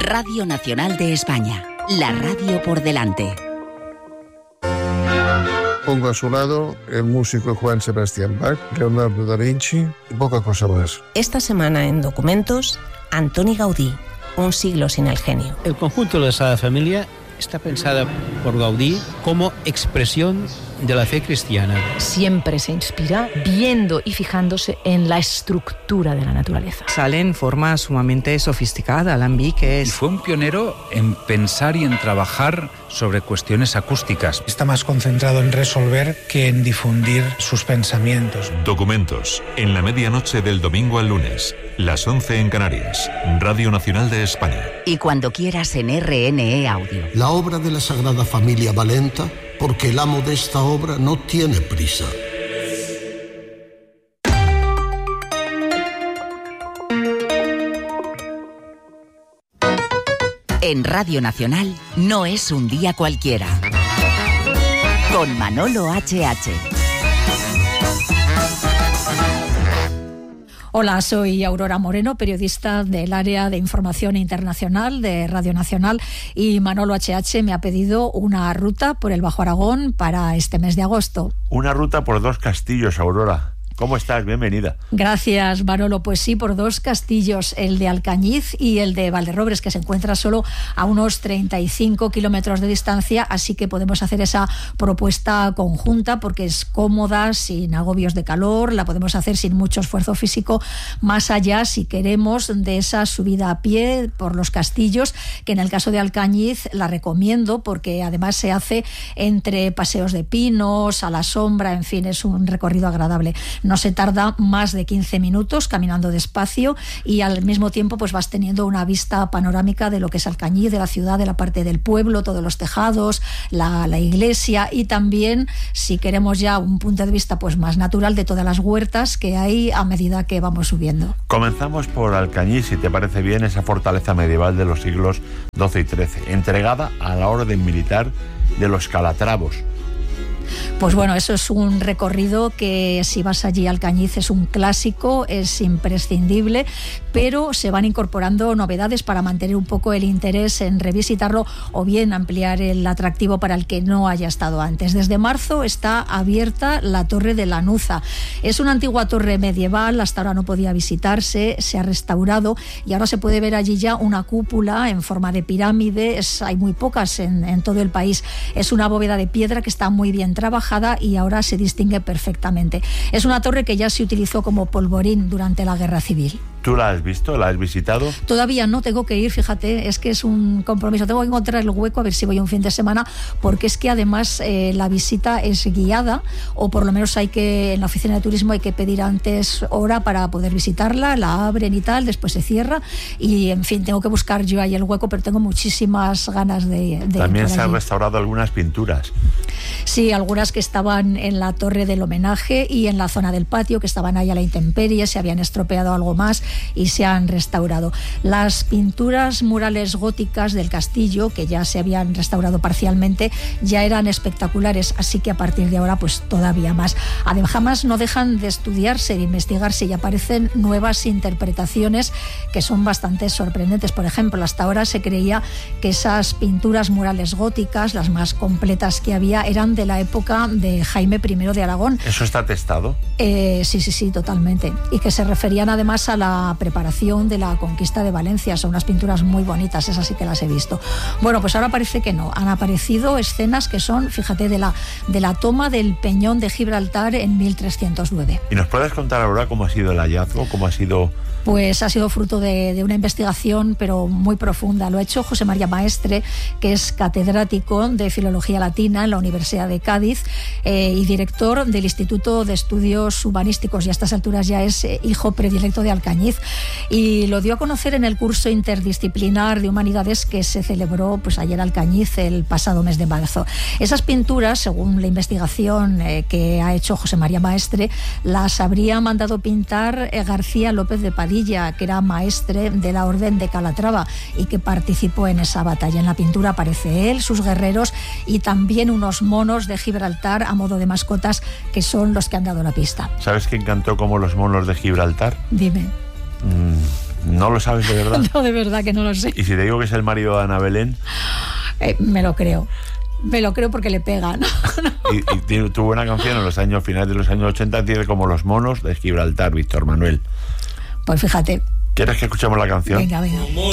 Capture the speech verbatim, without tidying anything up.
Radio Nacional de España, la radio por delante. Pongo a su lado el músico Juan Sebastián Bach, Leonardo da Vinci y poca cosa más. Esta semana en Documentos, Antoni Gaudí, un siglo sin el genio. El conjunto de la Sagrada Familia está pensada por Gaudí como expresión de la fe cristiana. Siempre se inspira viendo y fijándose en la estructura de la naturaleza. Sale en forma sumamente sofisticada, alambique. Y fue un pionero en pensar y en trabajar sobre cuestiones acústicas. Está más concentrado en resolver que en difundir sus pensamientos. Documentos, en la medianoche del domingo al lunes, las once en Canarias, Radio Nacional de España. Y cuando quieras en R N E Audio. La obra de la Sagrada Familia va lenta porque el amo de esta obra no tiene prisa. En Radio Nacional no es un día cualquiera. Con Manolo H H. Hola, soy Aurora Moreno, periodista del área de información internacional de Radio Nacional, y Manolo H H me ha pedido una ruta por el Bajo Aragón para este mes de agosto. Una ruta por dos castillos, Aurora. ¿Cómo estás? Bienvenida. Gracias, Manolo. Pues sí, por dos castillos, el de Alcañiz y el de Valderrobres, que se encuentra solo a unos treinta y cinco kilómetros de distancia, así que podemos hacer esa propuesta conjunta porque es cómoda, sin agobios de calor, la podemos hacer sin mucho esfuerzo físico, más allá, si queremos, de esa subida a pie por los castillos, que en el caso de Alcañiz la recomiendo porque además se hace entre paseos de pinos, a la sombra, en fin, es un recorrido agradable. No se tarda más de quince minutos caminando despacio y al mismo tiempo pues vas teniendo una vista panorámica de lo que es Alcañiz, de la ciudad, de la parte del pueblo, todos los tejados, la, la iglesia, y también, si queremos ya un punto de vista pues más natural, de todas las huertas que hay a medida que vamos subiendo. Comenzamos por Alcañiz, si te parece bien, esa fortaleza medieval de los siglos doce y trece, entregada a la orden militar de los calatravos. Pues bueno, eso es un recorrido que, si vas allí a Alcañiz, es un clásico, es imprescindible, pero se van incorporando novedades para mantener un poco el interés en revisitarlo o bien ampliar el atractivo para el que no haya estado antes. Desde marzo está abierta la Torre de la Nuza. Es una antigua torre medieval, hasta ahora no podía visitarse, se ha restaurado y ahora se puede ver allí ya una cúpula en forma de pirámide. Es, hay muy pocas en, en todo el país. Es una bóveda de piedra que está muy bien trabajada y ahora se distingue perfectamente. Es una torre que ya se utilizó como polvorín durante la Guerra Civil. ¿Tú la has visto? ¿La has visitado? Todavía no, tengo que ir, fíjate, es que es un compromiso. Tengo que encontrar el hueco, a ver si voy un fin de semana, porque es que además eh, la visita es guiada, o por lo menos hay que, en la oficina de turismo hay que pedir antes hora para poder visitarla, la abren y tal, después se cierra, y en fin, tengo que buscar yo ahí el hueco, pero tengo muchísimas ganas de, de También se han restaurado algunas pinturas. Sí, algunas que estaban en la torre del homenaje y en la zona del patio, que estaban ahí a la intemperie, se habían estropeado algo más y se han restaurado. Las pinturas murales góticas del castillo, que ya se habían restaurado parcialmente, ya eran espectaculares, así que a partir de ahora pues todavía más. Además no dejan de estudiarse, de investigarse, y aparecen nuevas interpretaciones que son bastante sorprendentes. Por ejemplo, hasta ahora se creía que esas pinturas murales góticas, las más completas que había, eran de la época de Jaime primero de Aragón. ¿Eso está atestado? Eh, sí, sí, sí, totalmente. Y que se referían además a la preparación de la conquista de Valencia. Son unas pinturas muy bonitas, esas sí que las he visto. Bueno, pues ahora parece que no. Han aparecido escenas que son, fíjate, de la, de la toma del Peñón de Gibraltar en mil trescientos nueve. ¿Y nos puedes contar ahora cómo ha sido el hallazgo? ¿Cómo ha sido...? Pues ha sido fruto de, de una investigación, pero muy profunda. Lo ha hecho José María Maestre, que es catedrático de Filología Latina en la Universidad de Cádiz eh, y director del Instituto de Estudios Humanísticos, y a estas alturas ya es eh, hijo predilecto de Alcañiz. Y lo dio a conocer en el curso interdisciplinar de Humanidades que se celebró pues ayer en Alcañiz, el pasado mes de marzo. Esas pinturas, según la investigación eh, que ha hecho José María Maestre, las habría mandado pintar eh, García López de Padilla, que era maestre de la Orden de Calatrava y que participó en esa batalla. En la pintura aparece él, sus guerreros y también unos monos de Gibraltar a modo de mascotas, que son los que han dado la pista. ¿Sabes quién cantó como los monos de Gibraltar? Dime. Mm, ¿No lo sabes de verdad? No, de verdad que no lo sé. ¿Y si te digo que es el marido de Ana Belén? Eh, me lo creo. Me lo creo porque le pega, ¿no? y, y tiene, tuvo una canción en los años finales de los años ochenta, tiene como Los monos de Gibraltar, Víctor Manuel. Pues fíjate. ¿Quieres que escuchemos la canción? Venga, venga. Como